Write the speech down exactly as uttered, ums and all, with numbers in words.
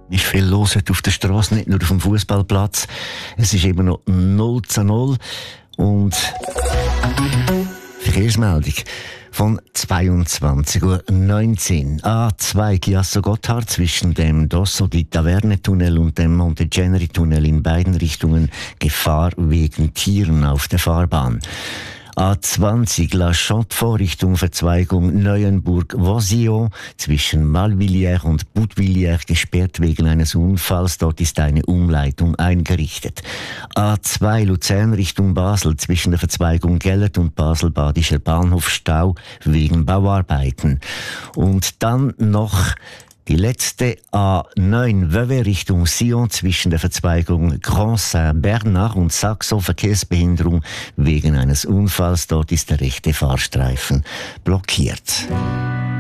Ist viel los heute auf der Straße, nicht nur auf dem Fußballplatz. Es ist immer noch null zu null. Und Verkehrsmeldung von zweiundzwanzig Uhr neunzehn. A zwei Chiasso Gotthard zwischen dem Dosso di Taverne Tunnel und dem Montegeneri Tunnel in beiden Richtungen Gefahr wegen Tieren auf der Fahrbahn. A zwanzig La Chaux-de-Fonds Richtung Verzweigung Neuenburg-Vosillon zwischen Malvilliers und Boutvilliers gesperrt wegen eines Unfalls. Dort ist eine Umleitung eingerichtet. A zwei Luzern Richtung Basel zwischen der Verzweigung Gellert und Basel-Badischer Bahnhof Stau wegen Bauarbeiten. Und dann noch die letzte A neun Vevey Richtung Sion zwischen der Verzweigung Grand Saint-Bernard und Saxo Verkehrsbehinderung wegen eines Unfalls. Dort ist der rechte Fahrstreifen blockiert.